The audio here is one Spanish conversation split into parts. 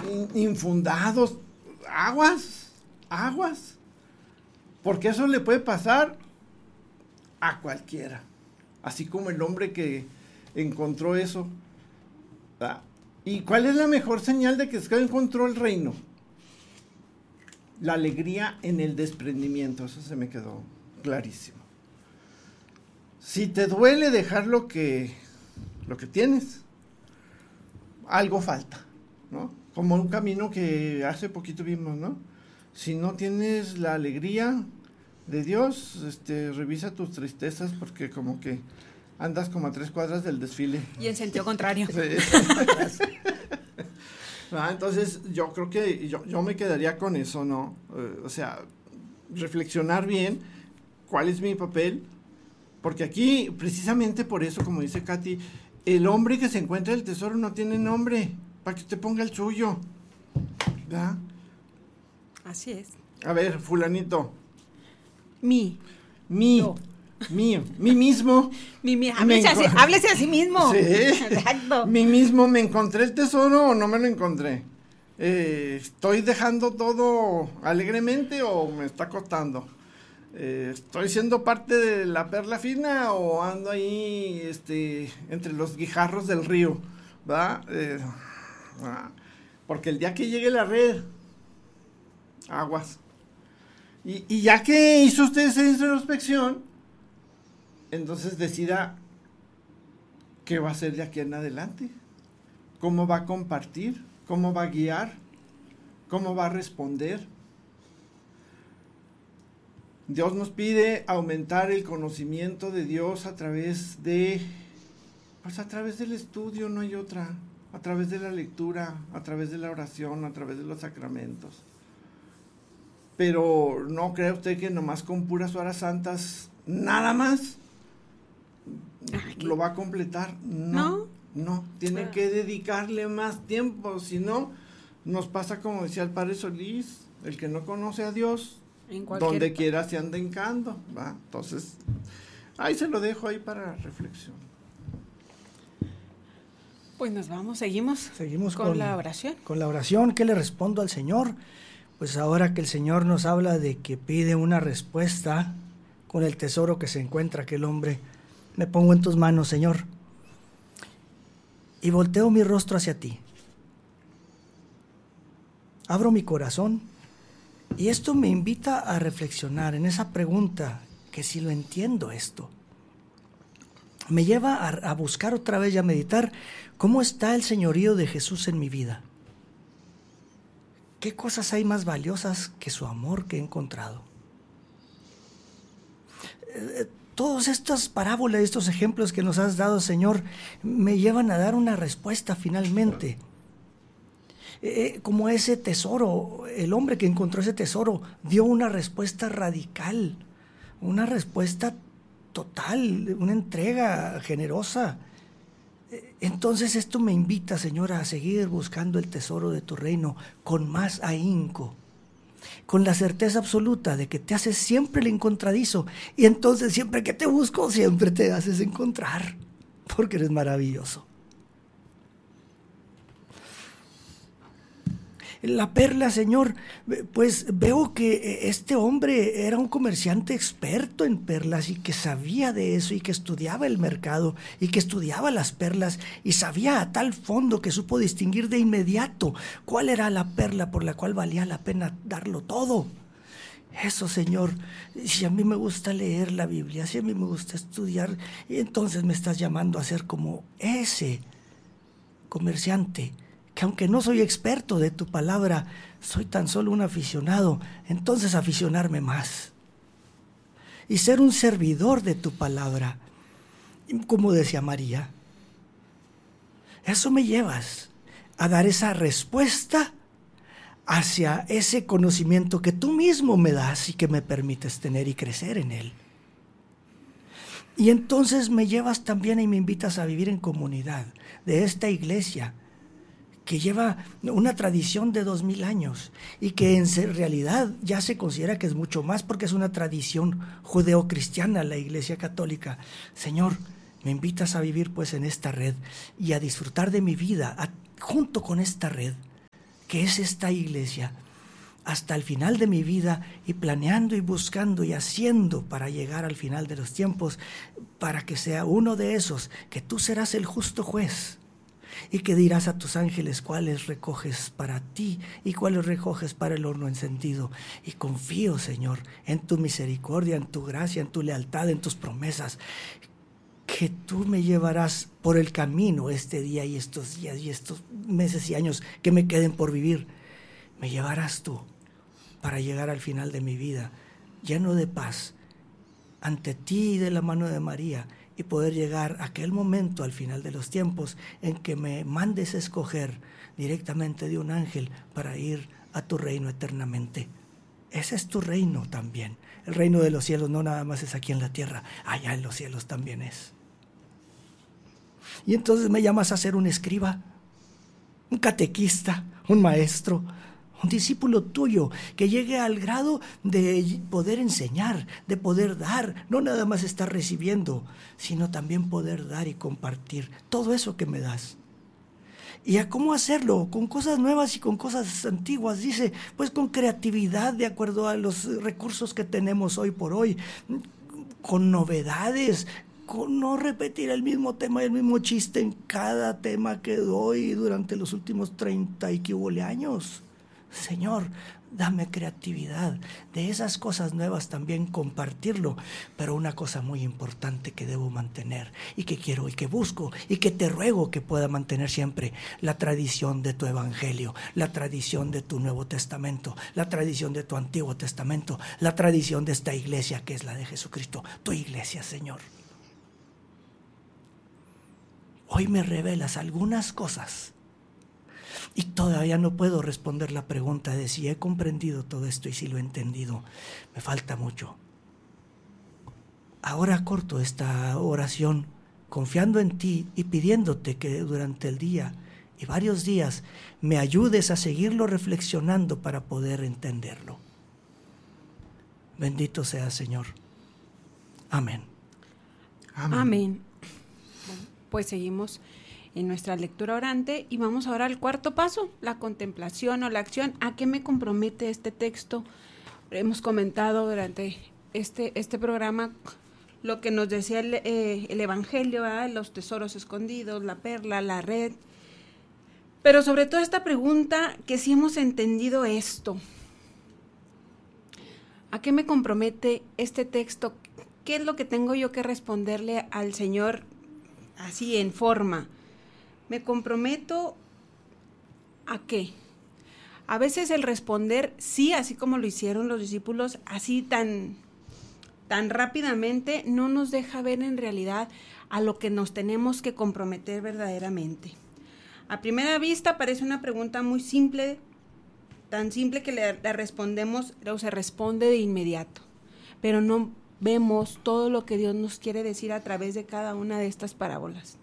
infundados. Aguas. Porque eso le puede pasar a cualquiera. Así como el hombre que encontró eso. ¿Verdad? ¿Y cuál es la mejor señal de que se encontró el reino? La alegría en el desprendimiento. Eso se me quedó clarísimo. Si te duele dejar lo que tienes, algo falta, ¿no? Como un camino que hace poquito vimos, ¿no? Si no tienes la alegría de Dios, revisa tus tristezas, porque como que andas como a 3 cuadras del desfile. Y en sentido contrario. Sí. Entonces yo creo que yo me quedaría con eso, ¿no? O sea, reflexionar bien cuál es mi papel, porque aquí, precisamente por eso, como dice Katy, el hombre que se encuentra el tesoro no tiene nombre, para que usted ponga el suyo, ¿verdad? Así es. A ver, fulanito. Mí mismo. Háblese a sí mismo. Sí. Exacto. Mí mismo, ¿me encontré el tesoro o no me lo encontré? ¿Estoy dejando todo alegremente o me está costando? ¿Estoy siendo parte de la perla fina o ando ahí entre los guijarros del río? ¿Verdad? Porque el día que llegue la red, aguas. Y ya que hizo usted esa introspección, entonces decida qué va a hacer de aquí en adelante, cómo va a compartir, cómo va a guiar, cómo va a responder. Dios nos pide aumentar el conocimiento de Dios a través del estudio, no hay otra, a través de la lectura, a través de la oración, a través de los sacramentos. Pero no cree usted que nomás con puras horas santas, nada más, lo va a completar. No, tiene que dedicarle más tiempo, si no, nos pasa como decía el padre Solís, el que no conoce a Dios, donde quiera se anda hincando, ¿va? Entonces, ahí se lo dejo ahí para reflexión. Pues nos vamos, seguimos con la oración. Con la oración, ¿qué le respondo al Señor? Pues ahora que el Señor nos habla de que pide una respuesta con el tesoro que se encuentra aquel hombre, me pongo en tus manos, Señor, y volteo mi rostro hacia ti. Abro mi corazón y esto me invita a reflexionar en esa pregunta, que si lo entiendo esto, me lleva a buscar otra vez y a meditar cómo está el señorío de Jesús en mi vida. ¿Qué cosas hay más valiosas que su amor que he encontrado? Todas estas parábolas, estos ejemplos que nos has dado, Señor, me llevan a dar una respuesta finalmente. Como ese tesoro, el hombre que encontró ese tesoro dio una respuesta radical, una respuesta total, una entrega generosa. Entonces esto me invita, Señor, a seguir buscando el tesoro de tu reino con más ahínco, con la certeza absoluta de que te haces siempre el encontradizo, y entonces siempre que te busco, siempre te haces encontrar, porque eres maravilloso. La perla, Señor, pues veo que este hombre era un comerciante experto en perlas y que sabía de eso y que estudiaba el mercado y que estudiaba las perlas y sabía a tal fondo que supo distinguir de inmediato cuál era la perla por la cual valía la pena darlo todo. Eso, Señor, si a mí me gusta leer la Biblia, si a mí me gusta estudiar, entonces me estás llamando a ser como ese comerciante, que aunque no soy experto de tu palabra, soy tan solo un aficionado, entonces aficionarme más y ser un servidor de tu palabra, como decía María. Eso me llevas a dar esa respuesta hacia ese conocimiento que tú mismo me das y que me permites tener y crecer en él. Y entonces me llevas también y me invitas a vivir en comunidad de esta iglesia que lleva una tradición de 2000 años y que en realidad ya se considera que es mucho más porque es una tradición judeocristiana la Iglesia Católica. Señor, me invitas a vivir pues en esta red y a disfrutar de mi vida junto con esta red que es esta iglesia, hasta el final de mi vida, y planeando y buscando y haciendo para llegar al final de los tiempos, para que sea uno de esos, que tú serás el justo juez, y que dirás a tus ángeles cuáles recoges para ti y cuáles recoges para el horno encendido. Y confío, Señor, en tu misericordia, en tu gracia, en tu lealtad, en tus promesas, que tú me llevarás por el camino este día y estos días y estos meses y años que me queden por vivir. Me llevarás tú para llegar al final de mi vida lleno de paz ante ti y de la mano de María, y poder llegar a aquel momento al final de los tiempos en que me mandes a escoger directamente de un ángel para ir a tu reino eternamente. Ese es tu reino también. El reino de los cielos no nada más es aquí en la tierra, allá en los cielos también es. Y entonces me llamas a ser un escriba, un catequista, un maestro, un discípulo tuyo, que llegue al grado de poder enseñar, de poder dar, no nada más estar recibiendo, sino también poder dar y compartir todo eso que me das. ¿Y a cómo hacerlo? Con cosas nuevas y con cosas antiguas. Dice, pues con creatividad, de acuerdo a los recursos que tenemos hoy por hoy, con novedades, con no repetir el mismo tema y el mismo chiste en cada tema que doy durante los últimos 30 y que hubo años. Señor, dame creatividad, de esas cosas nuevas también compartirlo, pero una cosa muy importante que debo mantener y que quiero y que busco y que te ruego que pueda mantener siempre: la tradición de tu evangelio, la tradición de tu Nuevo Testamento, la tradición de tu Antiguo Testamento, la tradición de esta iglesia que es la de Jesucristo, tu iglesia, Señor. Hoy me revelas algunas cosas y todavía no puedo responder la pregunta de si he comprendido todo esto y si lo he entendido. Me falta mucho. Ahora corto esta oración confiando en ti y pidiéndote que durante el día y varios días me ayudes a seguirlo reflexionando para poder entenderlo. Bendito sea, Señor. Amén. Amén. Amén. Bueno, pues seguimos en nuestra lectura orante y vamos ahora al cuarto paso, la contemplación o la acción. ¿A qué me compromete este texto? Hemos comentado durante este programa lo que nos decía el Evangelio, ¿verdad? Los tesoros escondidos, la perla, la red. Pero sobre todo esta pregunta, que si hemos entendido esto, ¿a qué me compromete este texto? ¿Qué es lo que tengo yo que responderle al Señor así en forma? ¿Me comprometo a qué? A veces el responder sí, así como lo hicieron los discípulos, así tan rápidamente, no nos deja ver en realidad a lo que nos tenemos que comprometer verdaderamente. A primera vista parece una pregunta muy simple, tan simple que la respondemos o se responde de inmediato, pero no vemos todo lo que Dios nos quiere decir a través de cada una de estas parábolas.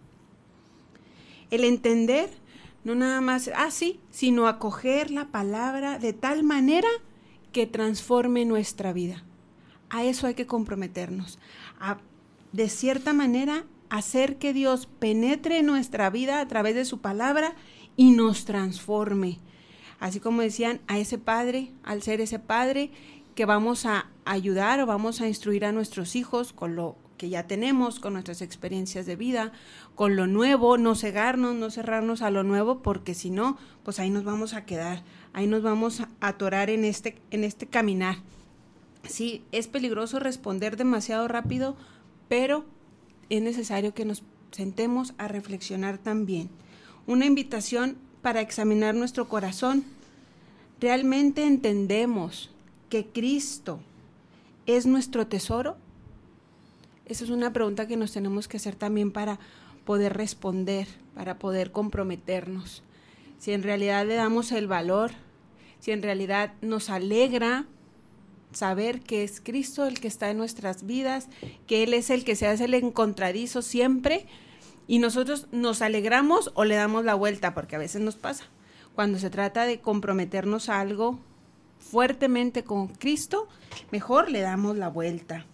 El entender, no nada más así, sino acoger la palabra de tal manera que transforme nuestra vida. A eso hay que comprometernos, a de cierta manera hacer que Dios penetre en nuestra vida a través de su palabra y nos transforme. Así como decían, a ese padre, al ser ese padre que vamos a ayudar o vamos a instruir a nuestros hijos con lo que ya tenemos, con nuestras experiencias de vida, con lo nuevo, no cegarnos, no cerrarnos a lo nuevo, porque si no, pues ahí nos vamos a quedar, ahí nos vamos a atorar en este caminar. Sí, es peligroso responder demasiado rápido, pero es necesario que nos sentemos a reflexionar también. Una invitación para examinar nuestro corazón. ¿Realmente entendemos que Cristo es nuestro tesoro? Esa es una pregunta que nos tenemos que hacer también para poder responder, para poder comprometernos. Si en realidad le damos el valor, si en realidad nos alegra saber que es Cristo el que está en nuestras vidas, que Él es el que se hace el encontradizo siempre, y nosotros nos alegramos o le damos la vuelta, porque a veces nos pasa. Cuando se trata de comprometernos a algo fuertemente con Cristo, mejor le damos la vuelta.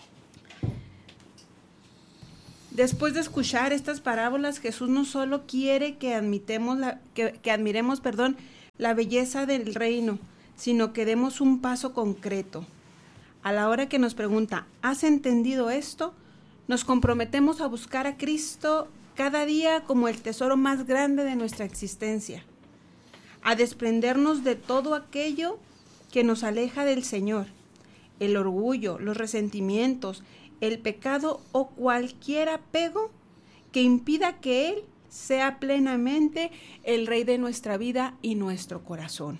Después de escuchar estas parábolas, Jesús no solo quiere que admiremos la belleza del reino, sino que demos un paso concreto. A la hora que nos pregunta, ¿has entendido esto? Nos comprometemos a buscar a Cristo cada día como el tesoro más grande de nuestra existencia, a desprendernos de todo aquello que nos aleja del Señor, el orgullo, los resentimientos, el pecado o cualquier apego que impida que Él sea plenamente el Rey de nuestra vida y nuestro corazón.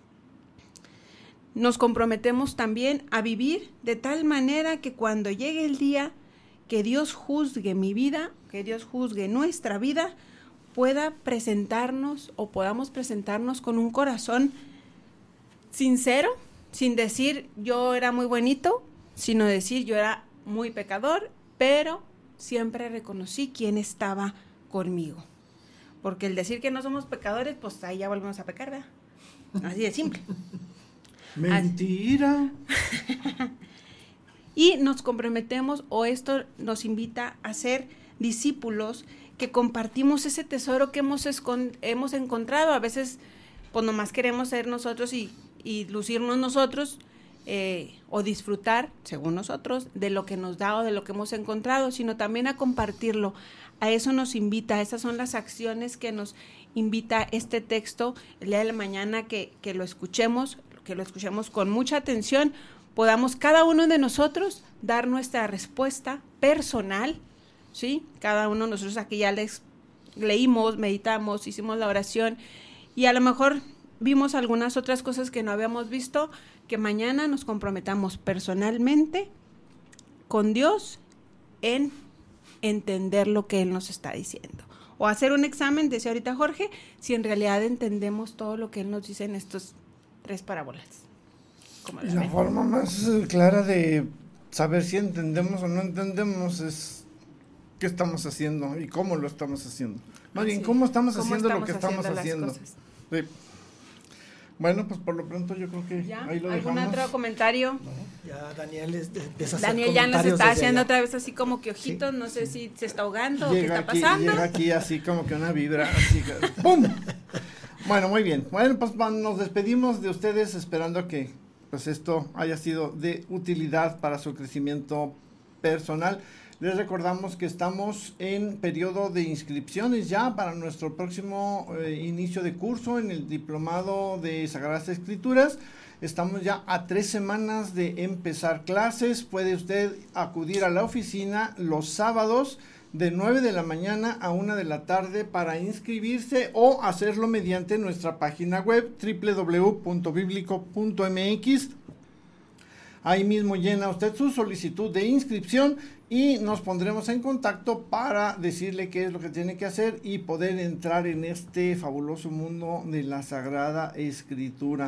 Nos comprometemos también a vivir de tal manera que cuando llegue el día que Dios juzgue mi vida, que Dios juzgue nuestra vida, pueda presentarnos o podamos presentarnos con un corazón sincero, sin decir yo era muy bonito, sino decir yo era muy pecador, pero siempre reconocí quién estaba conmigo. Porque el decir que no somos pecadores, pues ahí ya volvemos a pecar, ¿verdad? Así de simple. Mentira. Y nos comprometemos, o esto nos invita a ser discípulos que compartimos ese tesoro que hemos encontrado. A veces, pues nomás queremos ser nosotros y lucirnos nosotros, o disfrutar, según nosotros, de lo que nos da o de lo que hemos encontrado, sino también a compartirlo. A eso nos invita, esas son las acciones que nos invita este texto. El día de la mañana que lo escuchemos con mucha atención, podamos cada uno de nosotros dar nuestra respuesta personal, ¿sí? Cada uno de nosotros aquí ya leímos, meditamos, hicimos la oración y a lo mejor vimos algunas otras cosas que no habíamos visto, que mañana nos comprometamos personalmente con Dios en entender lo que Él nos está diciendo. O hacer un examen, decía ahorita Jorge, si en realidad entendemos todo lo que Él nos dice en estos 3 parábolas. La forma más clara de saber si entendemos o no entendemos es qué estamos haciendo y cómo lo estamos haciendo. Más bien, cómo estamos haciendo lo que estamos haciendo. Sí. Bueno, pues por lo pronto yo creo que ¿ya? Ahí lo ¿Algún dejamos. otro comentario? No, ya Daniel empieza a hacer Daniel ya nos está haciendo allá. otra vez así como que ojitos, sí. No sé si se está ahogando o qué está aquí, pasando. Llega aquí así como que una vibra, así que ¡pum! Bueno, muy bien. Bueno, pues nos despedimos de ustedes esperando que pues esto haya sido de utilidad para su crecimiento personal. Les recordamos que estamos en periodo de inscripciones ya para nuestro próximo inicio de curso en el Diplomado de Sagradas Escrituras. Estamos ya a 3 semanas de empezar clases. Puede usted acudir a la oficina los sábados de 9 de la mañana a 1 de la tarde para inscribirse o hacerlo mediante nuestra página web www.biblico.mx. Ahí mismo llena usted su solicitud de inscripción y nos pondremos en contacto para decirle qué es lo que tiene que hacer y poder entrar en este fabuloso mundo de la Sagrada Escritura,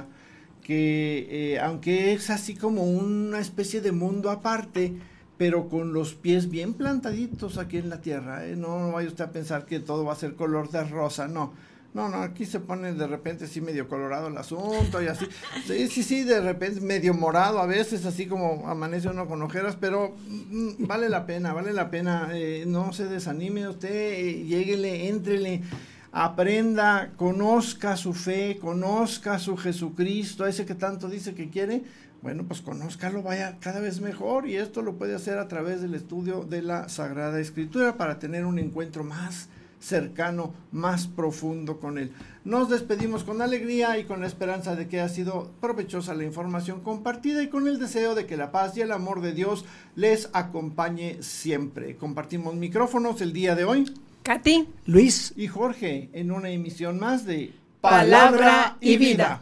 que aunque es así como una especie de mundo aparte, pero con los pies bien plantaditos aquí en la tierra, no vaya usted a pensar que todo va a ser color de rosa, no, aquí se pone de repente así medio colorado el asunto y así, sí, de repente medio morado a veces, así como amanece uno con ojeras, pero vale la pena, no se desanime usted, lléguele, éntrele, aprenda, conozca su fe, conozca su Jesucristo, ese que tanto dice que quiere. Bueno, pues conózcalo, vaya cada vez mejor, y esto lo puede hacer a través del estudio de la Sagrada Escritura para tener un encuentro más cercano, más profundo con él. Nos despedimos con alegría y con la esperanza de que ha sido provechosa la información compartida y con el deseo de que la paz y el amor de Dios les acompañe siempre. Compartimos micrófonos el día de hoy. Katy, Luis y Jorge en una emisión más de Palabra y Vida.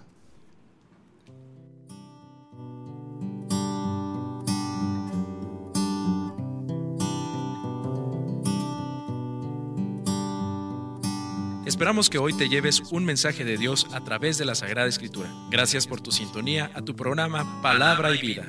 Esperamos que hoy te lleves un mensaje de Dios a través de la Sagrada Escritura. Gracias por tu sintonía a tu programa Palabra y Vida.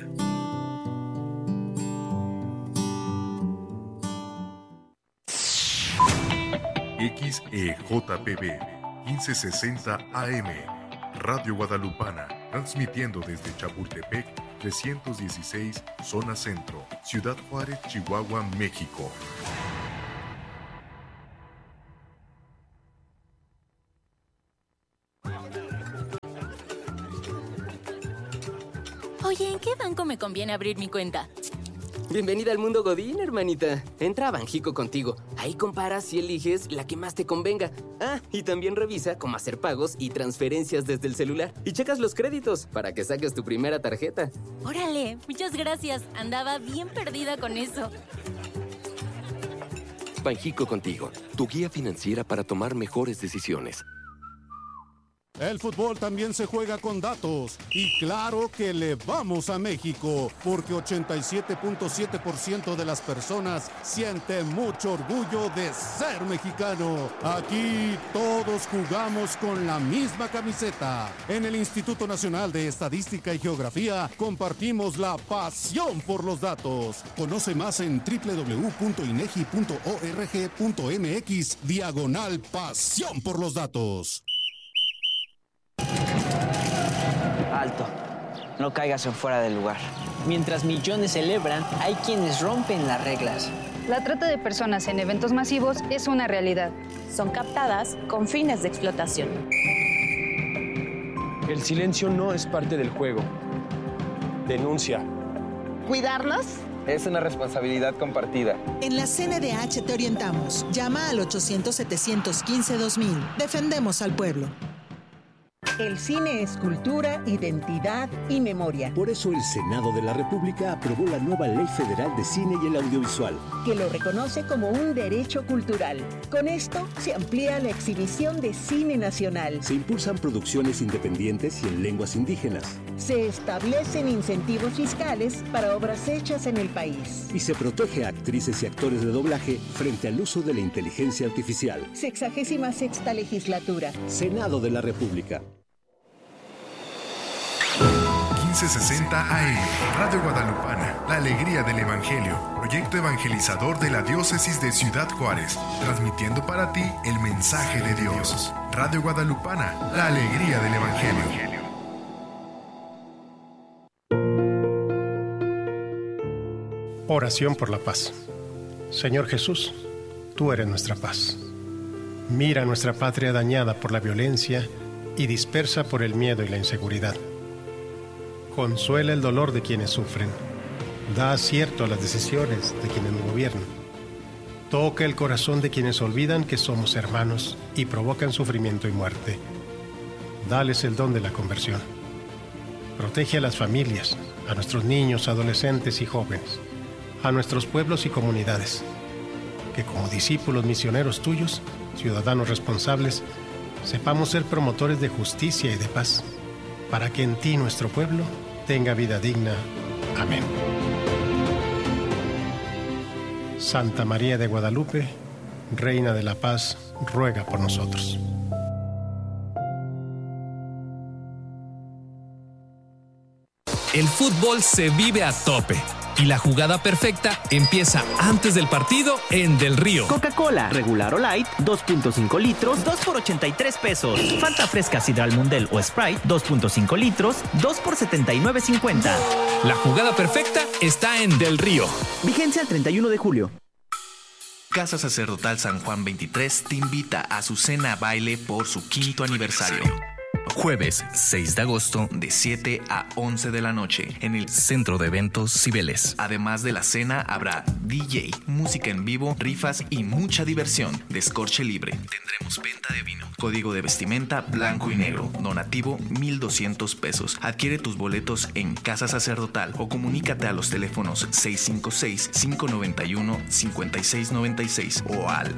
XEJPB 1560 AM Radio Guadalupana, transmitiendo desde Chapultepec 316, zona centro, Ciudad Juárez, Chihuahua, México. Oye, ¿en qué banco me conviene abrir mi cuenta? Bienvenida al mundo Godín, hermanita. Entra a Banjico Contigo. Ahí comparas y eliges la que más te convenga. Ah, y también revisa cómo hacer pagos y transferencias desde el celular. Y checas los créditos para que saques tu primera tarjeta. ¡Órale! Muchas gracias. Andaba bien perdida con eso. Banjico Contigo, tu guía financiera para tomar mejores decisiones. El fútbol también se juega con datos y claro que le vamos a México porque 87.7% de las personas sienten mucho orgullo de ser mexicano. Aquí todos jugamos con la misma camiseta. En el Instituto Nacional de Estadística y Geografía compartimos la pasión por los datos. Conoce más en www.inegi.org.mx/pasión por los datos. Alto, no caigas en fuera del lugar. Mientras millones celebran, hay quienes rompen las reglas. La trata de personas en eventos masivos es una realidad. Son captadas con fines de explotación. El silencio no es parte del juego. Denuncia. ¿Cuidarnos? Es una responsabilidad compartida. En la CNDH te orientamos. Llama al 800-715-2000. Defendemos al pueblo. El cine es cultura, identidad y memoria. Por eso el Senado de la República aprobó la nueva Ley Federal de Cine y el Audiovisual, que lo reconoce como un derecho cultural. Con esto se amplía la exhibición de cine nacional. Se impulsan producciones independientes y en lenguas indígenas. Se establecen incentivos fiscales para obras hechas en el país. Y se protege a actrices y actores de doblaje frente al uso de la inteligencia artificial. 66ª legislatura. Senado de la República. 1560 AM, Radio Guadalupana, la alegría del Evangelio, proyecto evangelizador de la diócesis de Ciudad Juárez, transmitiendo para ti el mensaje de Dios. Radio Guadalupana, la alegría del Evangelio. Oración por la paz. Señor Jesús, tú eres nuestra paz. Mira nuestra patria dañada por la violencia y dispersa por el miedo y la inseguridad. Consuela el dolor de quienes sufren. Da acierto a las decisiones de quienes nos gobiernan. Toca el corazón de quienes olvidan que somos hermanos y provocan sufrimiento y muerte. Dales el don de la conversión. Protege a las familias, a nuestros niños, adolescentes y jóvenes, a nuestros pueblos y comunidades. Que como discípulos misioneros tuyos, ciudadanos responsables, sepamos ser promotores de justicia y de paz, para que en ti nuestro pueblo tenga vida digna. Amén. Santa María de Guadalupe, Reina de la Paz, ruega por nosotros. El fútbol se vive a tope. Y la jugada perfecta empieza antes del partido en Del Río. Coca-Cola, regular o light, 2.5 litros, 2 por 83 pesos. Fanta fresca Sidral Mundel o Sprite, 2.5 litros, 2 por 79.50. La jugada perfecta está en Del Río. Vigencia el 31 de julio. Casa Sacerdotal San Juan 23 te invita a su cena baile por su 5º aniversario. Jueves 6 de agosto de 7 a 11 de la noche en el Centro de Eventos Cibeles. Además de la cena habrá DJ, música en vivo, rifas y mucha diversión. Descorche libre. Tendremos venta de vino. Código de vestimenta blanco y negro. Donativo 1,200 pesos. Adquiere tus boletos en Casa Sacerdotal o comunícate a los teléfonos 656-591-5696 o al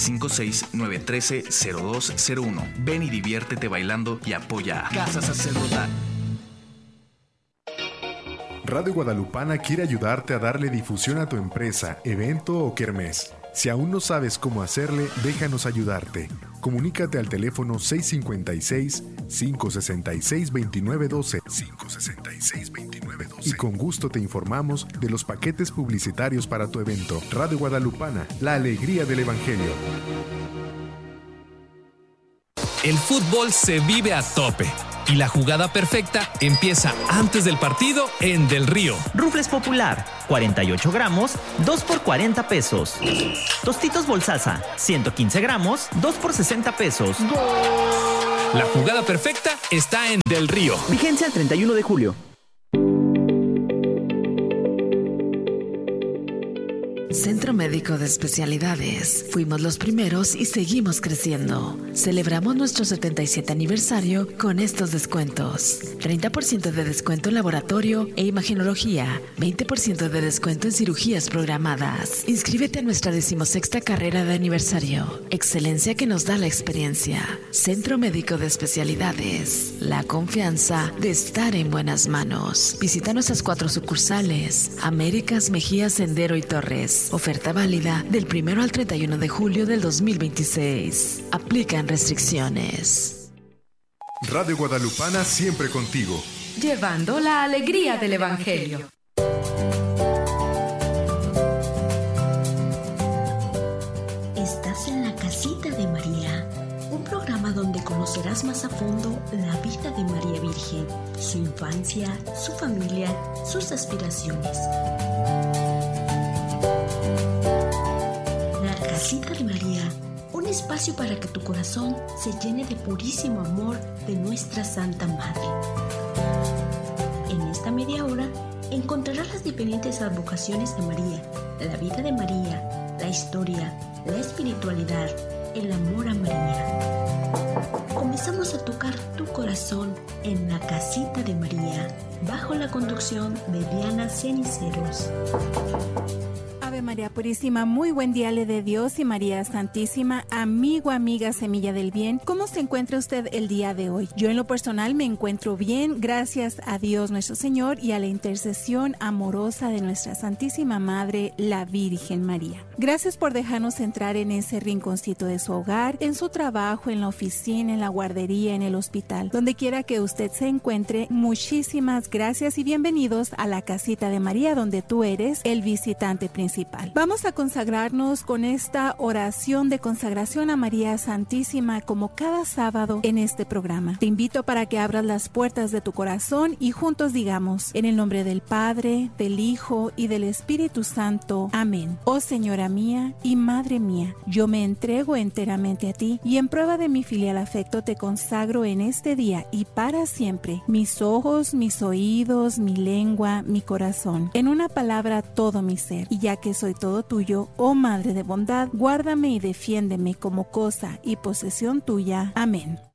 656-913-0201. Ven y diviértete bailando y apoya a Casa Sacerdotal. Radio Guadalupana quiere ayudarte a darle difusión a tu empresa, evento o kermés. Si aún no sabes cómo hacerle, déjanos ayudarte. Comunícate al teléfono 656-566-2912 y con gusto te informamos de los paquetes publicitarios para tu evento. Radio Guadalupana, la alegría del Evangelio. El fútbol se vive a tope. Y la jugada perfecta empieza antes del partido en Del Río. Rufles Popular, 48 gramos, 2 por 40 pesos. Tostitos Bolsasa, 115 gramos, 2 por 60 pesos. La jugada perfecta está en Del Río. Vigencia el 31 de julio. Centro Médico de Especialidades. Fuimos los primeros y seguimos creciendo. Celebramos nuestro 77 aniversario con estos descuentos. 30% de descuento en laboratorio e imagenología. 20% de descuento en cirugías programadas. Inscríbete a nuestra 16ª carrera de aniversario. Excelencia que nos da la experiencia. Centro Médico de Especialidades. La confianza de estar en buenas manos. Visita nuestras 4 sucursales. Américas, Mejía, Sendero y Torres. Oferta válida del 1 al 31 de julio del 2026. Aplican restricciones. Radio Guadalupana siempre contigo. Llevando la alegría del Evangelio. Estás en la Casita de María, un programa donde conocerás más a fondo la vida de María Virgen, su infancia, su familia, sus aspiraciones. La Casita de María, un espacio para que tu corazón se llene de purísimo amor de nuestra Santa Madre. En esta media hora encontrarás las diferentes advocaciones de María, la vida de María, la historia, la espiritualidad, el amor a María. Comenzamos a tocar tu corazón en la Casita de María, bajo la conducción de Diana Ceniceros. Ave María Purísima, muy buen día le de Dios y María Santísima, amigo, amiga, semilla del bien. ¿Cómo se encuentra usted el día de hoy? Yo en lo personal me encuentro bien, gracias a Dios nuestro Señor y a la intercesión amorosa de nuestra Santísima Madre, la Virgen María. Gracias por dejarnos entrar en ese rinconcito de su hogar, en su trabajo, en la oficina, en la guardería, en el hospital, donde quiera que usted se encuentre. Muchísimas gracias y bienvenidos a la Casita de María, donde tú eres el visitante principal. Vamos a consagrarnos con esta oración de consagración a María Santísima como cada sábado en este programa. Te invito para que abras las puertas de tu corazón y juntos digamos, en el nombre del Padre, del Hijo y del Espíritu Santo. Amén. Oh Señora mía y Madre mía, yo me entrego enteramente a ti y en prueba de mi filial afecto te consagro en este día y para siempre mis ojos, mis oídos, mi lengua, mi corazón. En una palabra, todo mi ser. Y ya que soy todo tuyo, oh Madre de bondad, guárdame y defiéndeme como cosa y posesión tuya. Amén.